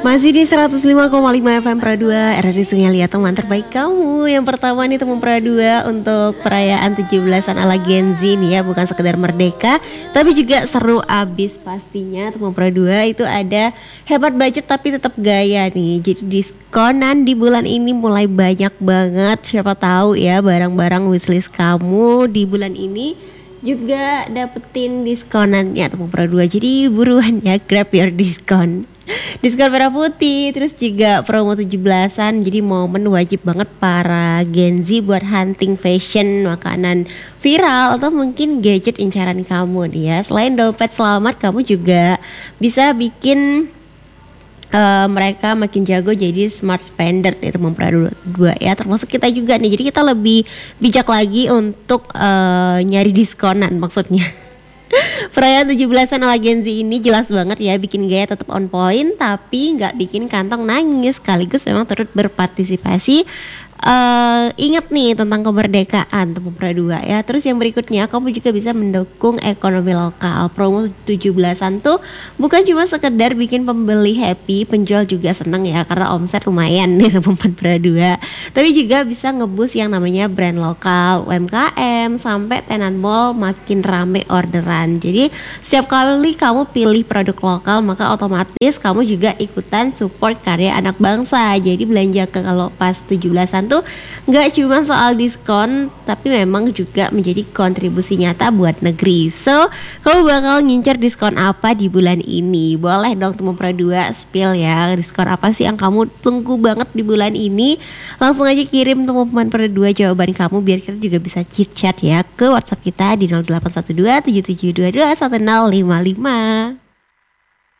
Masih di 105,5 FM Pradua, RRI Sungai teman terbaik kamu. Yang pertama nih teman Pradua untuk perayaan 17-an ala Gen Z nih ya, bukan sekedar merdeka, tapi juga seru abis pastinya teman Pradua. Itu ada hebat budget tapi tetap gaya nih. Jadi diskonan di bulan ini mulai banyak banget. Siapa tahu ya barang-barang wishlist kamu di bulan ini juga dapetin diskonannya teman Pradua. Jadi buruan ya, grab your diskon. Diskon merah putih, terus juga promo 17-an. Jadi momen wajib banget para Gen Z buat hunting fashion, makanan viral, atau mungkin gadget incaran kamu nih ya. Selain dompet selamat, kamu juga bisa bikin mereka makin jago jadi smart spender nih teman Pradua ya, termasuk kita juga nih. Jadi kita lebih bijak lagi untuk nyari diskonan maksudnya. Perayaan 17-an ala Gen Z ini jelas banget ya, bikin gaya tetap on point tapi nggak bikin kantong nangis, sekaligus memang turut berpartisipasi. Ingat nih tentang kemerdekaan teman Pradua ya. Terus yang berikutnya, kamu juga bisa mendukung ekonomi lokal. Promo 17-an tuh bukan cuma sekedar bikin pembeli happy, penjual juga seneng ya, karena omset lumayan nih teman Pradua. Tapi juga bisa ngeboost yang namanya brand lokal, UMKM, sampai tenan mall makin rame orderan. Jadi setiap kali kamu pilih produk lokal, maka otomatis kamu juga ikutan support karya anak bangsa. Jadi belanja kalau pas 17-an tuh nggak cuma soal diskon, tapi memang juga menjadi kontribusi nyata buat negeri. So, kamu bakal ngincer diskon apa di bulan ini? Boleh dong teman Pradua spill ya, diskon apa sih yang kamu tunggu banget di bulan ini? Langsung aja kirim teman Pradua jawaban kamu, biar kita juga bisa chit chat ya ke WhatsApp kita di 0812 7722 1055.